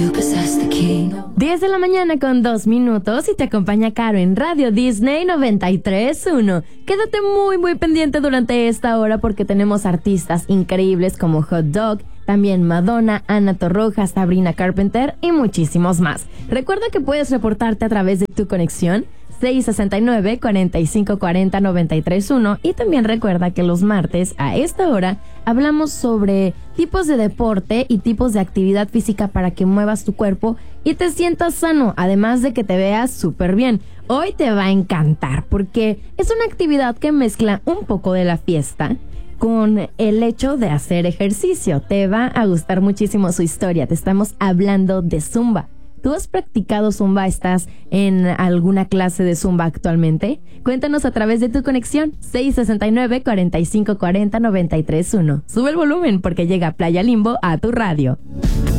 10 de la mañana con 2 minutos y te acompaña Caro en Radio Disney 93.1. Quédate muy pendiente durante esta hora porque tenemos artistas increíbles como Hot Dog, también Madonna, Ana Torroja, Sabrina Carpenter y muchísimos más. Recuerda que puedes reportarte a través de tu conexión 669-4540-931 y también recuerda que los martes a esta hora hablamos sobre tipos de deporte y tipos de actividad física para que muevas tu cuerpo y te sientas sano, además de que te veas súper bien. Hoy te va a encantar porque es una actividad que mezcla un poco de la fiesta con el hecho de hacer ejercicio. Te va a gustar muchísimo su historia. Te estamos hablando de Zumba. ¿Tú has practicado Zumba? ¿Estás en alguna clase de Zumba actualmente? Cuéntanos a través de tu conexión 669-4540-931. Sube el volumen porque llega Playa Limbo a tu radio.